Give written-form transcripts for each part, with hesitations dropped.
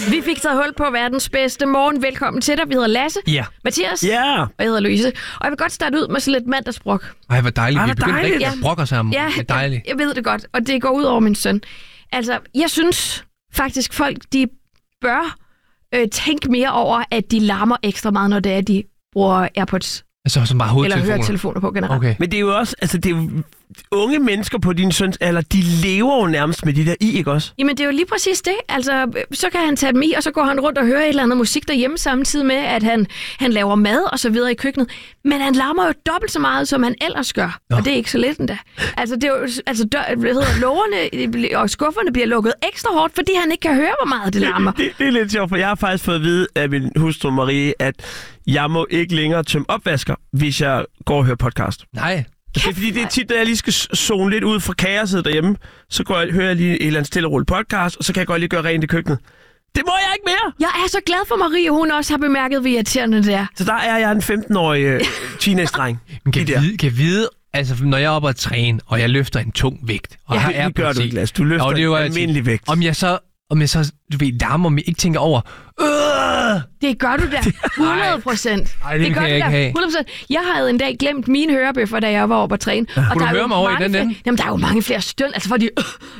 Vi fik taget hul på verdens bedste morgen. Velkommen til dig. Vi hedder Lasse. Ja. Mathias. Ja. Og jeg hedder Louise. Og jeg vil godt starte ud med sådan lidt mandagsbrok. Ej, hvor dejligt. Vi begyndte dejligt. rigtig at brokke os sammen. Ja, Det er dejligt. jeg ved det godt. Og det går ud over min søn. Altså, jeg synes faktisk, folk de bør tænke mere over, at de larmer ekstra meget, når det er, de bruger AirPods. Altså, så bare Eller hovedtelefoner. høretelefoner på generelt. Okay. Men det er jo også, altså det er jo, unge mennesker på din søns alder, de lever jo nærmest med de der i, ikke også? Jamen, det er jo lige præcis det. Altså, så kan han tage dem i, og så går han rundt og hører et eller andet musik derhjemme, samtidig med, at han laver mad og så videre i køkkenet. Men han larmer jo dobbelt så meget, som han ellers gør. Nå. Og det er ikke så lidt endda. Altså, det er jo, lågerne og skufferne bliver lukket ekstra hårdt, fordi han ikke kan høre, hvor meget det larmer. Det er lidt sjovt, for jeg har faktisk fået at vide af min hustru Marie, at jeg må ikke længere tømme opvasker, hvis jeg går og hører podcast. Nej. Det er fordi, det er tit, at jeg lige skal zone lidt ud fra kaoset derhjemme. Så hører jeg lige et eller andet stille og roligt podcast, og så kan jeg godt lige gøre rent i køkkenet. Det må jeg ikke mere! Jeg er så glad for Marie, hun også har bemærket, hvor irriterende det er. Så der er jeg en 15-årig teenage-dreng. Men kan vide, altså når jeg er oppe at træne, og jeg løfter en tung vægt, og jeg har Det gør du ikke, Lasse. Du løfter en almindelig vægt. Om jeg så, du ved, larmer, men ikke tænker over, Det gør du da. 100%. Ej, det gør kan jeg ikke have. 100%. Jeg havde en dag glemt mine hørebøffer, da jeg var oppe at træne. Og Kunne du der er høre jo mig over i mange den flere, ende? Jamen, der er jo mange flere støn. Altså, for de...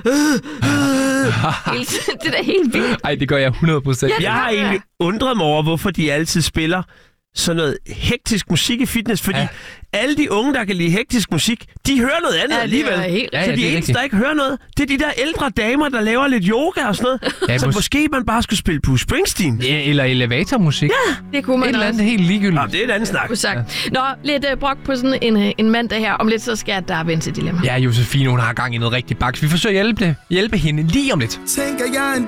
det er helt vildt. Ej, det gør jeg 100%. Jeg har egentlig undret mig over, hvorfor de altid spiller sådan noget hektisk musik i fitness, fordi alle de unge, der kan lide hektisk musik, de hører noget andet alligevel. Så de eneste, der ikke hører noget, det er de der ældre damer, der laver lidt yoga og sådan noget. Ja, så måske man bare skulle spille Bruce Springsteen. Ja, eller elevatormusik. Ja, det kunne man et eller også. andet helt ligegyldigt. Nå, det er et andet snak. Nå, lidt brok på sådan en mandag her. Om lidt, så skal der vende til dilemma. Ja, Josefine, hun har gang i noget rigtig baks. Vi forsøger at hjælpe hende lige om lidt. Tænker jeg en